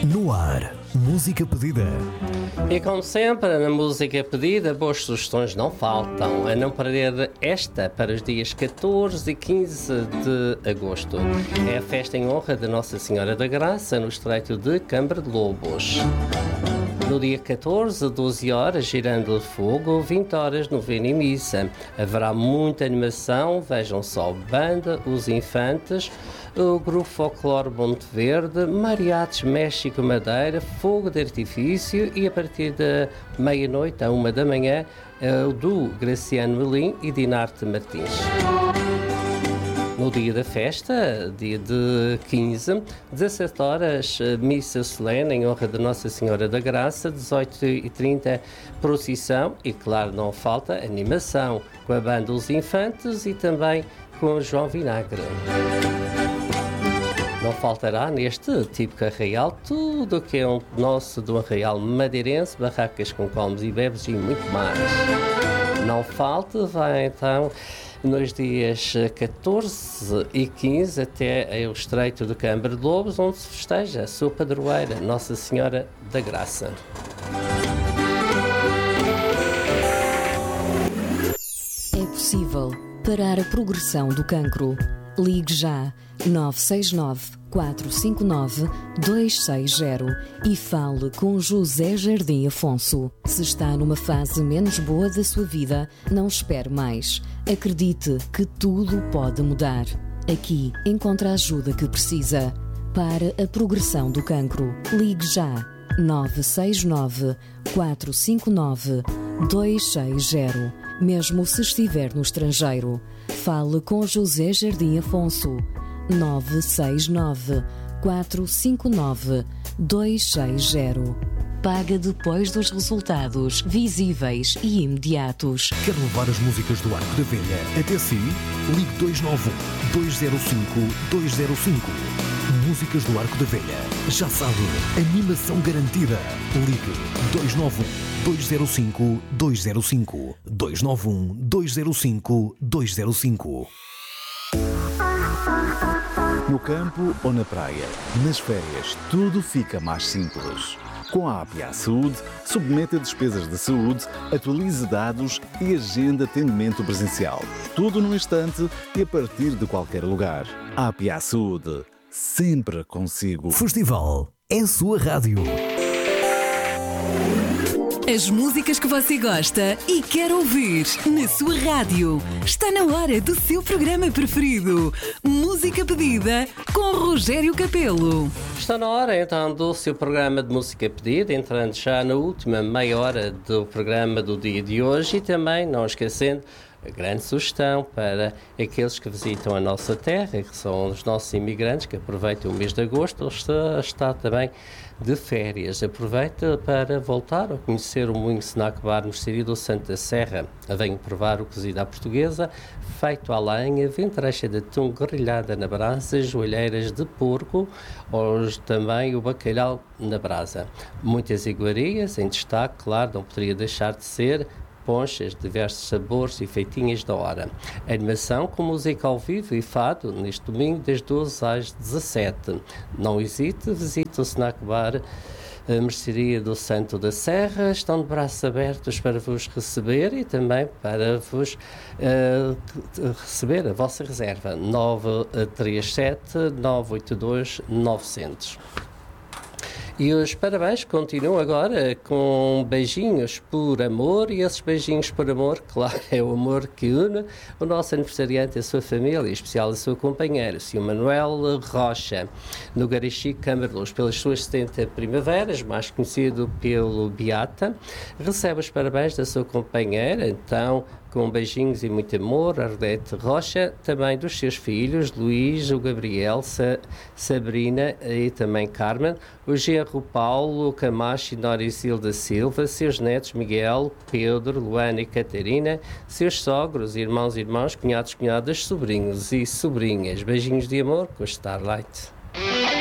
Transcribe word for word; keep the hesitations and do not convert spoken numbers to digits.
No ar, música pedida. E como sempre, na música pedida, boas sugestões não faltam. A não perder esta para os dias catorze e quinze de agosto. É a festa em honra de Nossa Senhora da Graça no Estreito de Câmara de Lobos. No dia catorze, doze horas, girando de fogo, vinte horas, novena e missa. Haverá muita animação, vejam só, banda, os infantes, o grupo Folclore Monte Verde, Mariates México Madeira, fogo de artifício e a partir da meia-noite à uma da manhã, o do Graciano Melim e Dinarte Martins. No dia da festa, dia de quinze, dezassete horas, missa solene em honra de Nossa Senhora da Graça, dezoito e trinta, procissão e, claro, não falta animação com a banda Os Infantes e também com o João Vinagre. Não faltará neste típico arraial tudo o que é um nosso do arraial madeirense, barracas com comes e bebes e muito mais. Não falta, vai então nos dias catorze e quinze até ao Estreito de Câmara de Lobos, onde se festeja a sua padroeira, Nossa Senhora da Graça. É possível parar a progressão do cancro. Ligue já nove seis nove, quatro cinco nove, dois seis zero e fale com José Jardim Afonso. Se está numa fase menos boa da sua vida, não espere mais. Acredite que tudo pode mudar. Aqui encontra a ajuda que precisa. Para a progressão do cancro, ligue já nove seis nove, quatro cinco nove, dois seis zero. Mesmo se estiver no estrangeiro, fale com José Jardim Afonso. nove seis nove, quatro cinco nove, dois seis zero. Paga depois dos resultados visíveis e imediatos. Quer levar as músicas do Arco da Velha até si? Ligue dois nove um, dois zero cinco, dois zero cinco. Músicas do Arco da Velha. Já sabe, animação garantida. Ligue dois nove um, dois zero cinco, dois zero cinco. dois nove um, dois zero cinco, dois zero cinco. No campo ou na praia, nas férias, tudo fica mais simples. Com a A P I A Saúde, submeta despesas de saúde, atualize dados e agenda atendimento presencial. Tudo num instante e a partir de qualquer lugar. A A P I A Saúde, sempre consigo. Festival é a sua rádio. As músicas que você gosta e quer ouvir na sua rádio. Está na hora do seu programa preferido. Música pedida com Rogério Capelo. Está na hora então do seu programa de música pedida, entrando já na última meia hora do programa do dia de hoje e também, não esquecendo, a grande sugestão para aqueles que visitam a nossa terra, que são os nossos imigrantes, que aproveitam o mês de agosto, está, está também de férias. Aproveita para voltar a conhecer o Moinho Snack Bar no Estádio do Santa Serra. Venha provar o cozido à portuguesa, feito à lenha, ventrecha de atum grelhada na brasa, joelheiras de porco, ou também o bacalhau na brasa. Muitas iguarias, em destaque, claro, não poderia deixar de ser ponchas de diversos sabores e feitinhas da hora. Animação com música ao vivo e fado neste domingo das doze às dezassete. Não hesite, visite o Snack Bar, a mercearia do Santo da Serra. Estão de braços abertos para vos receber e também para vos uh, receber a vossa reserva. nove três sete, nove oito dois, nove zero zero. E os parabéns continuam agora com beijinhos por amor, e esses beijinhos por amor, claro, é o amor que une o nosso aniversariante e a sua família, em especial a sua companheira, o senhor Manuel Rocha, no Garixi, Câmara de Luz, pelas suas setenta primaveras, mais conhecido pelo Beata. Recebe os parabéns da sua companheira, então, com beijinhos e muito amor, Ardete Rocha, também dos seus filhos, Luís, o Gabriel, Sa- Sabrina e também Carmen, o genro Paulo, Camacho e Nora Isilda Silva, seus netos Miguel, Pedro, Luana e Catarina, seus sogros, irmãos e irmãos, cunhados, cunhadas, sobrinhos e sobrinhas. Beijinhos de amor com a Starlight.